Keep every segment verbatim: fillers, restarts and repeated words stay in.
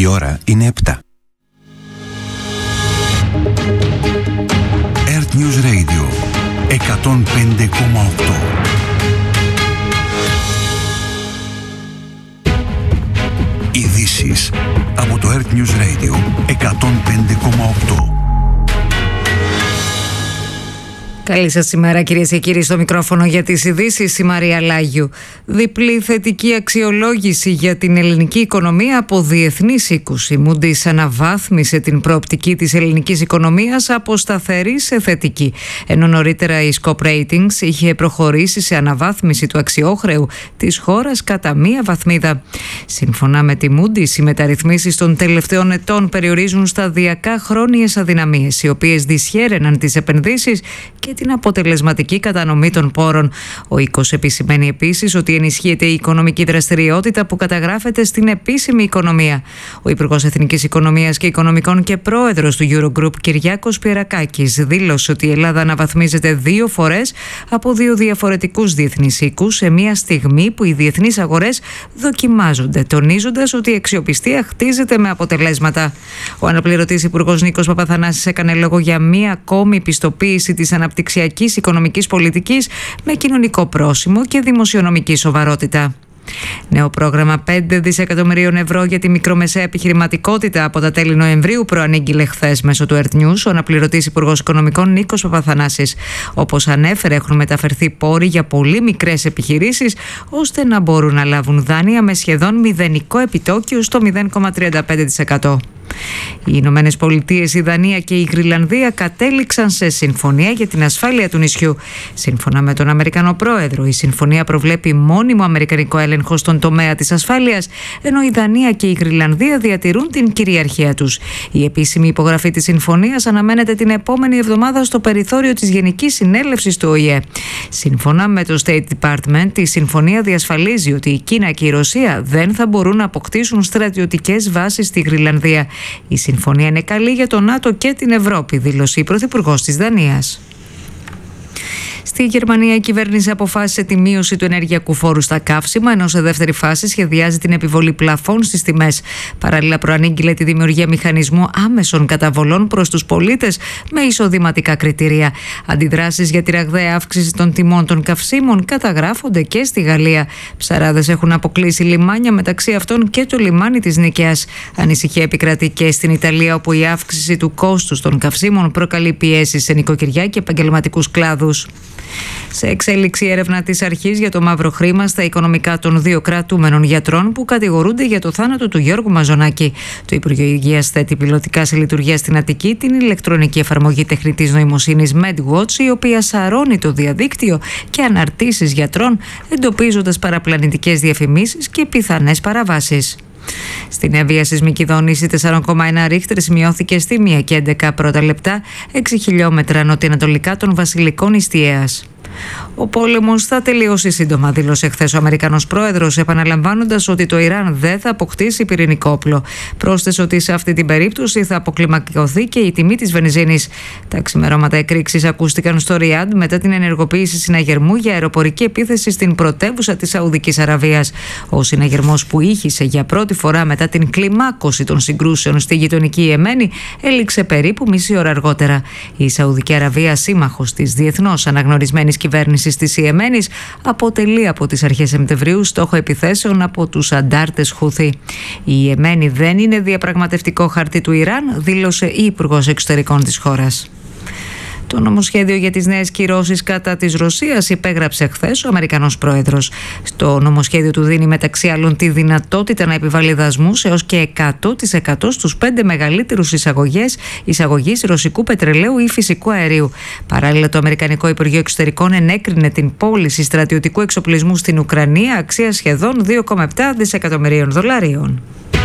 Η ώρα είναι επτά. Earth News Radio εκατόν πέντε κόμμα οκτώ. Ειδήσεις από το Earth News Radio εκατόν πέντε κόμμα οκτώ. Καλή σας ημέρα, κυρίες και κύριοι, στο μικρόφωνο για τις ειδήσεις η Μαρία Λάγιου. Διπλή θετική αξιολόγηση για την ελληνική οικονομία από διεθνείς οίκους. Η Moody's αναβάθμισε την προοπτική της ελληνικής οικονομίας από σταθερή σε θετική, ενώ νωρίτερα η Scope Ratings είχε προχωρήσει σε αναβάθμιση του αξιόχρεου της χώρας κατά μία βαθμίδα. Σύμφωνα με τη Moody's, οι μεταρρυθμίσεις των τελευταίων ετών περιορίζουν σταδιακά χρόνιες αδυναμίες, οι οποίες δυσχέραιναν τις επενδύσεις και την αποτελεσματική κατανομή των πόρων. Ο οίκος επισημαίνει επίσης ότι ενισχύεται η οικονομική δραστηριότητα που καταγράφεται στην επίσημη οικονομία. Ο Υπουργός Εθνικής Οικονομίας και Οικονομικών και πρόεδρος του Eurogroup, Κυριάκος Πιερακάκης, δήλωσε ότι η Ελλάδα αναβαθμίζεται δύο φορές από δύο διαφορετικούς διεθνείς οίκους σε μια στιγμή που οι διεθνείς αγορές δοκιμάζονται, τονίζοντας ότι η αξιοπιστία χτίζεται με αποτελέσματα. Ο αναπληρωτής Υπουργός Νίκος Παπαθανάσης έκανε λόγο για μία ακόμη πιστοποίηση της αναπτυξιακής οικονομικής πολιτικής με κοινωνικό πρόσημο και δημοσιονομική σοβαρότητα. Νέο πρόγραμμα πέντε δισεκατομμυρίων ευρώ για τη μικρομεσαία επιχειρηματικότητα από τα τέλη Νοεμβρίου προανήγγειλε χθες μέσω του Earth News ο αναπληρωτής Υπουργός Οικονομικών Νίκος Παπαθανάσης. Όπως ανέφερε, έχουν μεταφερθεί πόροι για πολύ μικρές επιχειρήσεις ώστε να μπορούν να λάβουν δάνεια με σχεδόν μηδενικό επιτόκιο στο μηδέν κόμμα τριάντα πέντε τοις εκατό. Οι Ηνωμένες Πολιτείες, η Δανία και η Γρυλανδία κατέληξαν σε συμφωνία για την ασφάλεια του νησιού. Σύμφωνα με τον Αμερικανό πρόεδρο, η συμφωνία προβλέπει μόνιμο αμερικανικό έλεγχο στον τομέα της ασφάλειας, ενώ η Δανία και η Γρυλανδία διατηρούν την κυριαρχία τους. Η επίσημη υπογραφή της συμφωνίας αναμένεται την επόμενη εβδομάδα στο περιθώριο της Γενικής Συνέλευσης του Ο Η Ε. Σύμφωνα με το State Department, η συμφωνία διασφαλίζει ότι η Κίνα και η Ρωσία δεν θα μπορούν να αποκτήσουν στρατιωτικές βάσεις στη Γρυλανδία. Η συμφωνία είναι καλή για το ΝΑΤΟ και την Ευρώπη, δήλωσε η Πρωθυπουργός της Δανίας. Στη Γερμανία, η κυβέρνηση αποφάσισε τη μείωση του ενεργειακού φόρου στα καύσιμα, ενώ σε δεύτερη φάση σχεδιάζει την επιβολή πλαφών στις τιμές. Παράλληλα, προανήγγειλε τη δημιουργία μηχανισμού άμεσων καταβολών προς τους πολίτες με εισοδηματικά κριτήρια. Αντιδράσεις για τη ραγδαία αύξηση των τιμών των καυσίμων καταγράφονται και στη Γαλλία. Ψαράδες έχουν αποκλείσει λιμάνια, μεταξύ αυτών και το λιμάνι της Νίκαιας. Ανησυχία επικρατεί και στην Ιταλία, όπου η αύξηση του κόστους των καυσίμων προκαλεί πιέσεις σε νοικοκυριά και επαγγελματικούς κλάδους. Σε εξέλιξη έρευνα της αρχής για το μαύρο χρήμα στα οικονομικά των δύο κρατούμενων γιατρών που κατηγορούνται για το θάνατο του Γιώργου Μαζονάκη. Το Υπουργείο Υγείας θέτει πιλωτικά σε λειτουργία στην Αττική την ηλεκτρονική εφαρμογή τεχνητής νοημοσύνης MedWatch, η οποία σαρώνει το διαδίκτυο και αναρτήσεις γιατρών, εντοπίζοντας παραπλανητικές διαφημίσεις και πιθανές παραβάσεις. Στην Εύβοια σεισμική δόνηση τέσσερα κόμμα ένα ρίχτερ σημειώθηκε στη μία και έντεκα πρώτα λεπτά, έξι χιλιόμετρα νοτιοανατολικά των Βασιλικών Ιστιαίας. Ο πόλεμος θα τελειώσει σύντομα, δήλωσε χθες ο Αμερικανός πρόεδρος, επαναλαμβάνοντας ότι το Ιράν δεν θα αποκτήσει πυρηνικό όπλο. Πρόσθεσε ότι σε αυτή την περίπτωση θα αποκλιμακωθεί και η τιμή της βενζίνης. Τα ξημερώματα εκρήξεις ακούστηκαν στο Ριάντ μετά την ενεργοποίηση συναγερμού για αεροπορική επίθεση στην πρωτεύουσα της Σαουδικής Αραβίας. Ο συναγερμός, που ήχησε για πρώτη φορά μετά την κλιμάκωση των συγκρούσεων στη γειτονική Ιεμένη, έληξε περίπου μισή ώρα αργότερα. Η Σαουδική Αραβία, σύμμαχος της διεθνώς αναγνωρισμένης κυβέρνησης της Ιεμένης, αποτελεί από τις αρχές Σεπτεμβρίου στόχο επιθέσεων από τους αντάρτες Χούθι. Η Ιεμένη δεν είναι διαπραγματευτικό χαρτί του Ιράν, δήλωσε η Υπουργός Εξωτερικών της χώρας. Το νομοσχέδιο για τις νέες κυρώσεις κατά της Ρωσίας υπέγραψε χθες ο Αμερικανός πρόεδρος. Στο νομοσχέδιο του δίνει μεταξύ άλλων τη δυνατότητα να επιβάλλει δασμούς έως και εκατό τοις εκατό στους πέντε μεγαλύτερους εισαγωγές εισαγωγής ρωσικού πετρελαίου ή φυσικού αερίου. Παράλληλα, το Αμερικανικό Υπουργείο Εξωτερικών ενέκρινε την πώληση στρατιωτικού εξοπλισμού στην Ουκρανία αξίας σχεδόν δύο κόμμα επτά δισεκατομμυρίων δολαρίων.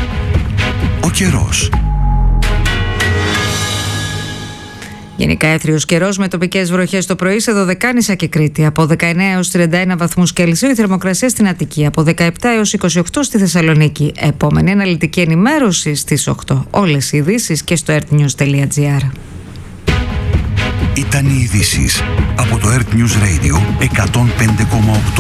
Ο καιρός. Γενικά έθριος καιρός με τοπικές βροχές το πρωί σε Δωδεκάνησα και Κρήτη. Από δεκαεννέα έως τριάντα ένα βαθμούς Κελσίου η θερμοκρασία στην Αττική. Από δεκαεπτά έως είκοσι οκτώ στη Θεσσαλονίκη. Επόμενη αναλυτική ενημέρωση στις οκτώ. Όλες οι ειδήσεις και στο earthnews τελεία gr. Ήταν οι ειδήσεις από το Earth News Radio εκατόν πέντε κόμμα οκτώ.